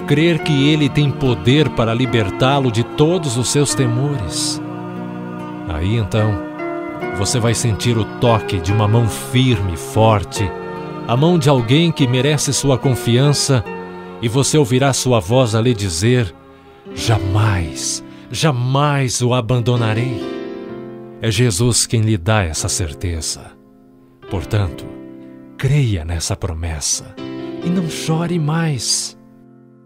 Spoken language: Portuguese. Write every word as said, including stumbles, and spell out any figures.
crer que Ele tem poder para libertá-lo de todos os seus temores. Aí então, você vai sentir o toque de uma mão firme e forte, a mão de alguém que merece sua confiança, e você ouvirá sua voz a lhe dizer: jamais, jamais o abandonarei. É Jesus quem lhe dá essa certeza. Portanto, creia nessa promessa e não chore mais.